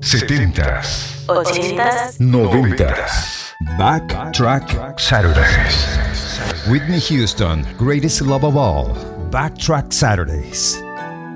70s, 80s, 90s. Backtrack Saturdays. Whitney Houston, Greatest Love of All. Backtrack Saturdays.